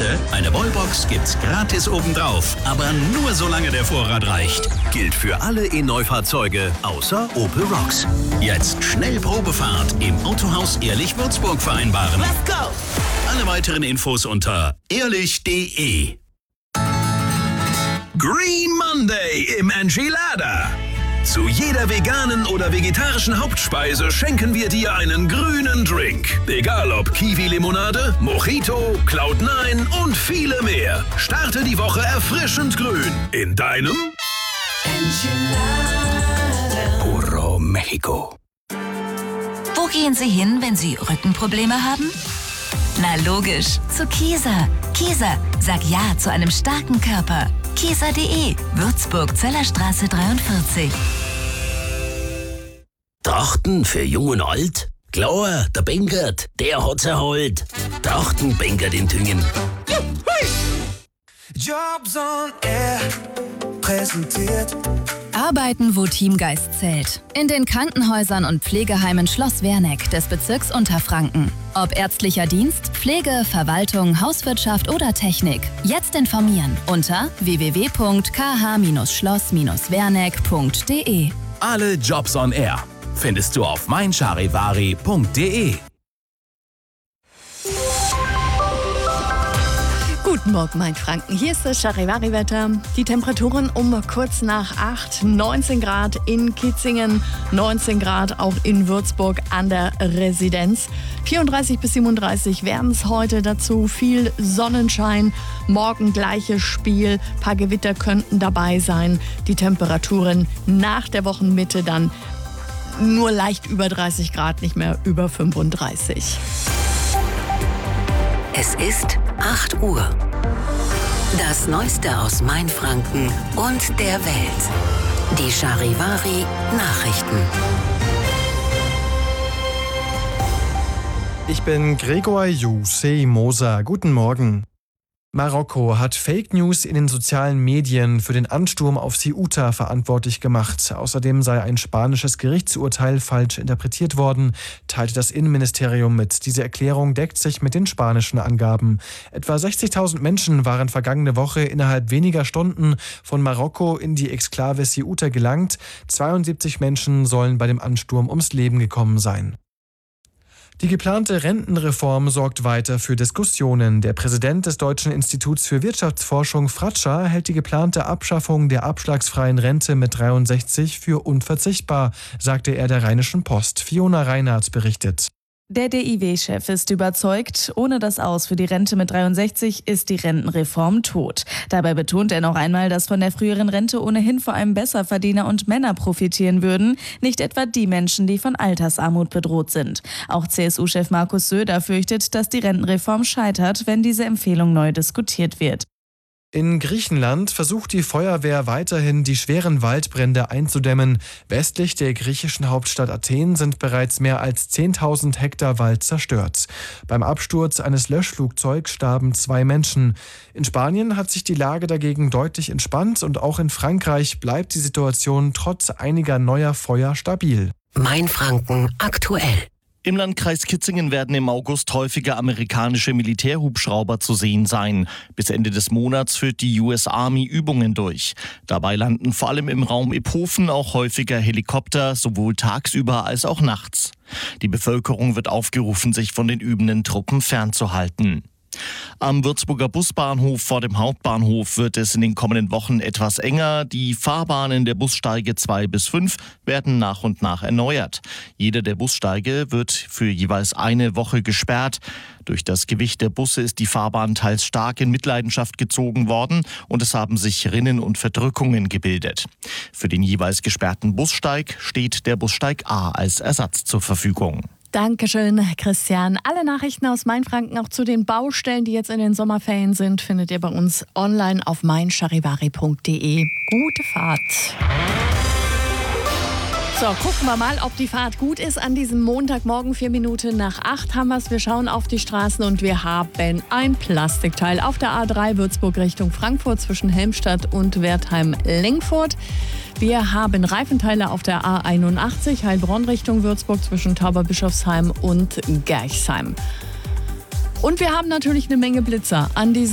Heute eine Wallbox gibt's gratis obendrauf, aber nur solange der Vorrat reicht. Gilt für alle E-Neufahrzeuge außer Opel Rocks. Jetzt schnell Probefahrt im Autohaus Ehrlich Würzburg vereinbaren. Let's go! Alle weiteren Infos unter ehrlich.de. Green Monday im Enchilada. Zu jeder veganen oder vegetarischen Hauptspeise schenken wir dir einen grünen Drink. Egal ob Kiwi-Limonade, Mojito, Cloud9 und viele mehr. Starte die Woche erfrischend grün in deinem Enchilada. Puro Mexico. Wo gehen Sie hin, wenn Sie Rückenprobleme haben? Na logisch, zu Kieser. Kieser, sag Ja zu einem starken Körper. Kieser.de, Würzburg, Zellerstraße 43. Trachten für Jung und Alt? Klar, der Bengert, der hat's erholt. Trachten Bengert in Tüngen. Jobs on Air präsentiert. Arbeiten, wo Teamgeist zählt. In den Krankenhäusern und Pflegeheimen Schloss Werneck des Bezirks Unterfranken. Ob ärztlicher Dienst, Pflege, Verwaltung, Hauswirtschaft oder Technik. Jetzt informieren unter www.kh-schloss-werneck.de. Alle Jobs on Air findest du auf meincharivari.de. Guten Morgen, mein Franken. Hier ist das Charivari-Wetter. Die Temperaturen um kurz nach 8, 19 Grad in Kitzingen, 19 Grad auch in Würzburg an der Residenz. 34 bis 37 werden es heute, dazu viel Sonnenschein. Morgen gleiches Spiel, ein paar Gewitter könnten dabei sein. Die Temperaturen nach der Wochenmitte dann nur leicht über 30 Grad, nicht mehr über 35. Es ist 8 Uhr. Das Neueste aus Mainfranken und der Welt. Die Charivari Nachrichten. Ich bin Gregor Jusei Moser. Guten Morgen. Marokko hat Fake News in den sozialen Medien für den Ansturm auf Ceuta verantwortlich gemacht. Außerdem sei ein spanisches Gerichtsurteil falsch interpretiert worden, teilte das Innenministerium mit. Diese Erklärung deckt sich mit den spanischen Angaben. Etwa 60.000 Menschen waren vergangene Woche innerhalb weniger Stunden von Marokko in die Exklave Ceuta gelangt. 72 Menschen sollen bei dem Ansturm ums Leben gekommen sein. Die geplante Rentenreform sorgt weiter für Diskussionen. Der Präsident des Deutschen Instituts für Wirtschaftsforschung, Fratscher, hält die geplante Abschaffung der abschlagsfreien Rente mit 63 für unverzichtbar, sagte er der Rheinischen Post. Fiona Reinhardt berichtet. Der DIW-Chef ist überzeugt, ohne das Aus für die Rente mit 63 ist die Rentenreform tot. Dabei betont er noch einmal, dass von der früheren Rente ohnehin vor allem Besserverdiener und Männer profitieren würden, nicht etwa die Menschen, die von Altersarmut bedroht sind. Auch CSU-Chef Markus Söder fürchtet, dass die Rentenreform scheitert, wenn diese Empfehlung neu diskutiert wird. In Griechenland versucht die Feuerwehr weiterhin, die schweren Waldbrände einzudämmen. Westlich der griechischen Hauptstadt Athen sind bereits mehr als 10.000 Hektar Wald zerstört. Beim Absturz eines Löschflugzeugs starben 2 Menschen. In Spanien hat sich die Lage dagegen deutlich entspannt und auch in Frankreich bleibt die Situation trotz einiger neuer Feuer stabil. Mainfranken aktuell. Im Landkreis Kitzingen werden im August häufiger amerikanische Militärhubschrauber zu sehen sein. Bis Ende des Monats führt die US Army Übungen durch. Dabei landen vor allem im Raum Iphofen auch häufiger Helikopter, sowohl tagsüber als auch nachts. Die Bevölkerung wird aufgerufen, sich von den übenden Truppen fernzuhalten. Am Würzburger Busbahnhof vor dem Hauptbahnhof wird es in den kommenden Wochen etwas enger. Die Fahrbahnen der Bussteige 2 bis 5 werden nach und nach erneuert. Jeder der Bussteige wird für jeweils eine Woche gesperrt. Durch das Gewicht der Busse ist die Fahrbahn teils stark in Mitleidenschaft gezogen worden und es haben sich Rinnen und Verdrückungen gebildet. Für den jeweils gesperrten Bussteig steht der Bussteig A als Ersatz zur Verfügung. Dankeschön, Christian. Alle Nachrichten aus Mainfranken, auch zu den Baustellen, die jetzt in den Sommerferien sind, findet ihr bei uns online auf meincharivari.de. Gute Fahrt. So, gucken wir mal, ob die Fahrt gut ist an diesem Montagmorgen. 7 Minuten nach 8 haben wir es. Wir schauen auf die Straßen und wir haben ein Plastikteil auf der A3 Würzburg Richtung Frankfurt zwischen Helmstadt und Wertheim-Lengfurt. Wir haben Reifenteile auf der A81 Heilbronn Richtung Würzburg zwischen Tauberbischofsheim und Gerchsheim. Und wir haben natürlich eine Menge Blitzer an diesem